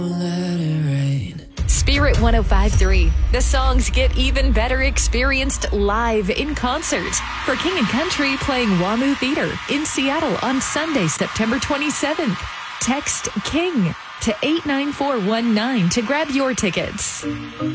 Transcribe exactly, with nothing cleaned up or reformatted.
Spirit one oh five point three. The songs get even better experienced live in concert. For King and Country playing WAMU Theater in Seattle on Sunday, September twenty-seventh. Text KING to eight nine four one nine to grab your tickets.